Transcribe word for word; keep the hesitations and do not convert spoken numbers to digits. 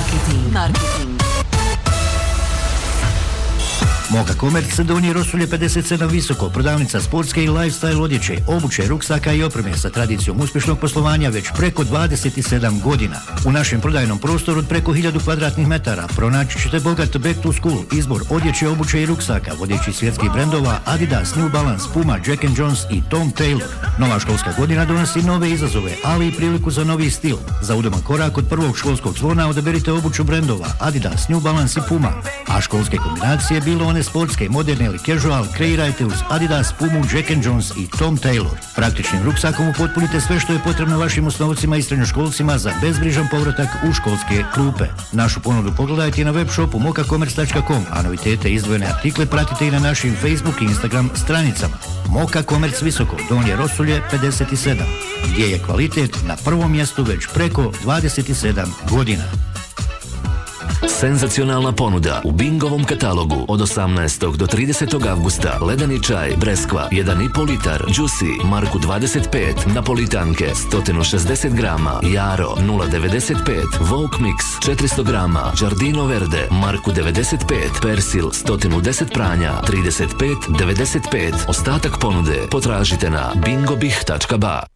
Marketing. Marketing. Moka Komerc, Donje Rosulje pedeset sedam Visoko, prodavnica sportske i lifestyle odjeće, obuće, ruksaka i opreme sa tradicijom uspješnog poslovanja već preko dvadeset sedam godina. U našem prodajnom prostoru od preko hiljadu kvadratnih metara pronaći ćete bogat back to school, izbor odjeće, obuće i ruksaka, vodeći svjetskih brendova Adidas, New Balance, Puma, Jack and Jones i Tom Taylor. Nova školska godina donosi nove izazove, ali i priliku za novi stil. Za udoman korak od prvog školskog zvona odaberite obuću brendova Adidas, New Balance i Puma, a školske kombinacije bilo one sportske, moderne ili casual, kreirajte uz Adidas, Pumu, Jack and Jones i Tom Taylor. Praktičnim ruksakom upotpunite sve što je potrebno vašim osnovcima i srednjoškolcima za bezbrižan povratak u školske klupe. Našu ponudu pogledajte i na web shopu moka commerce dot com, a novitete i izdvojene artikle pratite i na našim Facebook i Instagram stranicama. Moka Commerce Visoko, Donje Rosulje pedeset sedam, gdje je kvalitet na prvom mjestu već preko dvadeset sedam godina. Senzacionalna ponuda u Bingovom katalogu od osamnaestog do tridesetog avgusta. Ledeni čaj Breskva jedan i po litar, Juicy Marku dvadeset pet, Napolitanke sto šezdeset grama, Jaro nula devedeset pet, Vogue Mix četiristo grama, Giardino Verde Marku devedeset pet, Persil sto deset pranja trideset pet devedeset pet. Ostatak ponude potražite na bingobih tačka ba.